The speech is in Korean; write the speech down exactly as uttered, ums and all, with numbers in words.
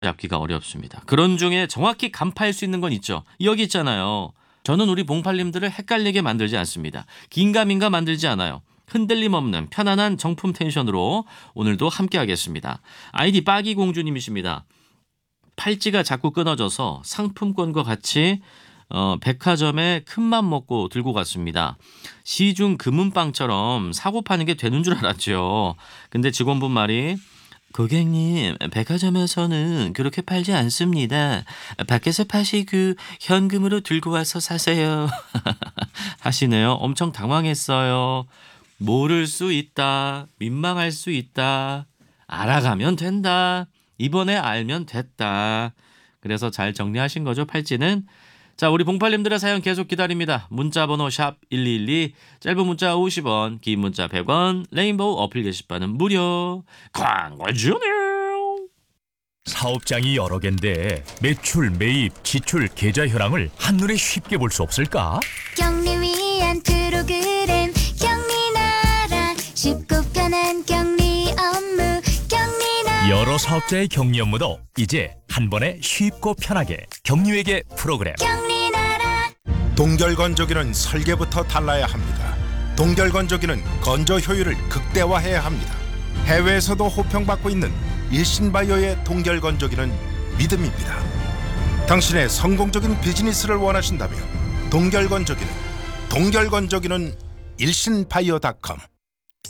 잡기가 어렵습니다. 그런 중에 정확히 간파할 수 있는 건 있죠. 여기 있잖아요. 저는 우리 봉팔님들을 헷갈리게 만들지 않습니다. 긴가민가 만들지 않아요. 흔들림 없는 편안한 정품 텐션으로 오늘도 함께하겠습니다. 아이디 빠기공주님이십니다. 팔찌가 자꾸 끊어져서 상품권과 같이 어, 백화점에 큰맘 먹고 들고 갔습니다. 시중 금은빵처럼 사고 파는 게 되는 줄 알았죠. 근데 직원분 말이 고객님, 백화점에서는 그렇게 팔지 않습니다. 밖에서 파시고 현금으로 들고 와서 사세요. 하시네요. 엄청 당황했어요. 모를 수 있다. 민망할 수 있다. 알아가면 된다. 이번에 알면 됐다. 그래서 잘 정리하신 거죠, 팔찌는? 자, 우리 봉팔님들의 사연 계속 기다립니다. 문자번호 샵 일이일이, 짧은 문자 오십 원, 긴 문자 백 원, 레인보우 어플 게시판은 무료. 광고주네요. 사업장이 여러 개인데 매출, 매입, 지출, 계좌 현황을 한눈에 쉽게 볼 수 없을까? 경리 위한 프로그램 경리나라, 쉽고 편한 경리 업무 경리나라. 여러 사업자의 격리 업무도 이제 한 번에 쉽고 편하게 경리회계 프로그램. 경리나라. 동결건조기는 설계부터 달라야 합니다. 동결건조기는 건조 효율을 극대화해야 합니다. 해외에서도 호평받고 있는 일신바이오의 동결건조기는 믿음입니다. 당신의 성공적인 비즈니스를 원하신다면 동결건조기는 동결건조기는 일신바이오 닷컴.